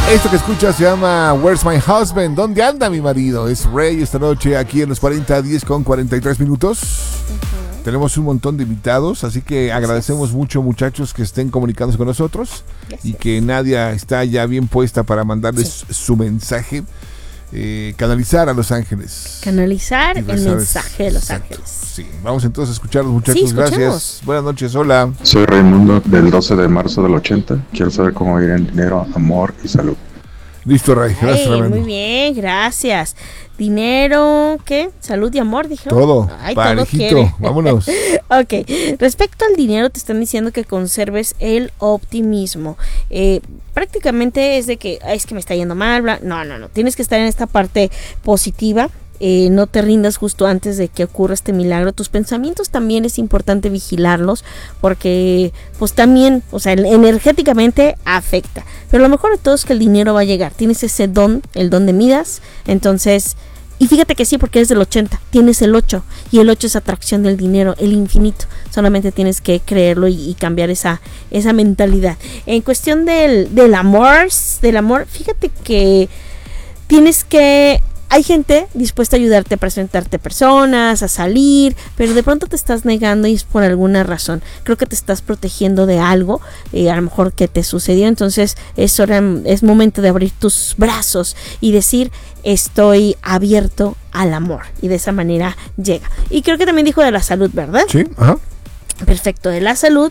Esto que escuchas se llama Where's My Husband? ¿Dónde anda mi marido? Es Rey esta noche aquí en los 40:10 con 43 minutos. Tenemos un montón de invitados, así que agradecemos mucho, muchachos, que estén comunicándose con nosotros y que Nadia está ya bien puesta para mandarles su mensaje. Canalizar a Los Ángeles. Canalizar el mensaje de Los Ángeles. Sí, vamos entonces a escuchar a los muchachos. Sí, gracias. Buenas noches, hola. Soy Raimundo del 12 de marzo del 80. Quiero saber cómo ir en dinero, amor y salud. Listo, Ray. Gracias, Raimundo. Muy bien, gracias. Dinero, ¿qué? Salud y amor, dijeron. Todo, parejito, todo vámonos. Ok, respecto al dinero te están diciendo que conserves el optimismo. Prácticamente es de que, es que me está yendo mal, bla. No, tienes que estar en esta parte positiva. No te rindas justo antes de que ocurra este milagro. Tus pensamientos también es importante vigilarlos, porque pues también, o sea, energéticamente afecta. Pero lo mejor de todo es que el dinero va a llegar. Tienes ese don, el don de Midas. Entonces, y fíjate que sí, porque eres del 80, tienes el 8, y el 8 es atracción del dinero, el infinito. Solamente tienes que creerlo y cambiar esa mentalidad. En cuestión del amor, fíjate que tienes que... Hay gente dispuesta a ayudarte a presentarte personas, a salir, pero de pronto te estás negando y es por alguna razón. Creo que te estás protegiendo de algo, a lo mejor que te sucedió. Entonces es momento de abrir tus brazos y decir, estoy abierto al amor. Y de esa manera llega. Y creo que también dijo de la salud, ¿verdad? Sí, ajá. Perfecto, de la salud.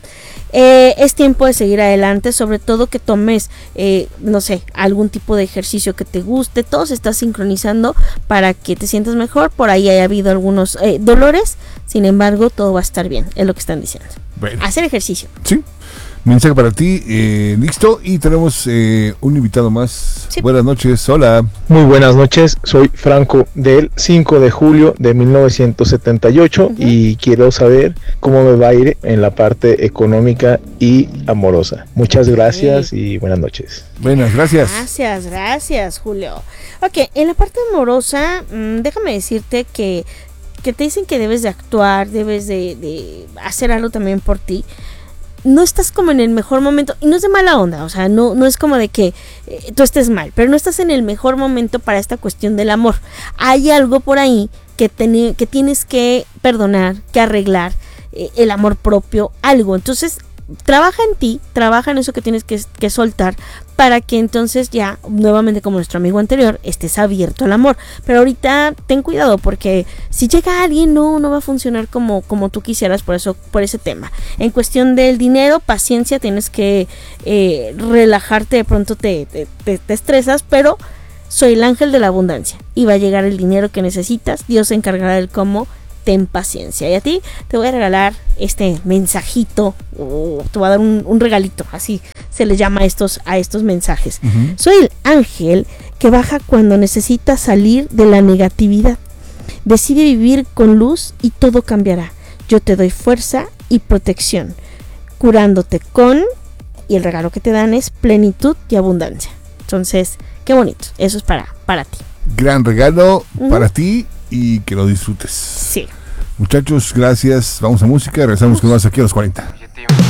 Es tiempo de seguir adelante, sobre todo que tomes, no sé, algún tipo de ejercicio que te guste. Todo se está sincronizando para que te sientas mejor. Por ahí haya habido algunos dolores, sin embargo, todo va a estar bien, es lo que están diciendo. Bueno. Hacer ejercicio. Sí. Mensaje para ti, listo, y tenemos un invitado más. Sí. Buenas noches, hola. Muy buenas noches, soy Franco del 5 de julio de 1978 y quiero saber cómo me va a ir en la parte económica y amorosa. Muchas gracias y buenas noches. Buenas, gracias. Gracias, Julio. Ok, en la parte amorosa, déjame decirte que te dicen que debes de actuar, debes de hacer algo también por ti. No estás como en el mejor momento, y no es de mala onda, o sea, no es como de que tú estés mal, pero no estás en el mejor momento para esta cuestión del amor. Hay algo por ahí que tienes que perdonar, que arreglar, el amor propio, algo. Entonces, trabaja en ti, trabaja en eso que tienes que soltar, para que entonces ya, nuevamente como nuestro amigo anterior, estés abierto al amor. Pero ahorita ten cuidado, porque si llega alguien no va a funcionar como tú quisieras, por ese tema. En cuestión del dinero, paciencia, tienes que relajarte, de pronto te estresas, pero soy el ángel de la abundancia y va a llegar el dinero que necesitas. Dios se encargará del cómo. Ten paciencia. Y a ti te voy a regalar este mensajito, o te voy a dar un regalito, así se le llama a estos mensajes. Soy el ángel que baja cuando necesitas salir de la negatividad. Decide vivir con luz y todo cambiará. Yo te doy fuerza y protección, curándote y el regalo que te dan es plenitud y abundancia. Entonces, qué bonito. Eso es para ti. Gran regalo para ti. Y que lo disfrutes. Sí. Muchachos, gracias. Vamos a música. Regresamos con más aquí a los 40.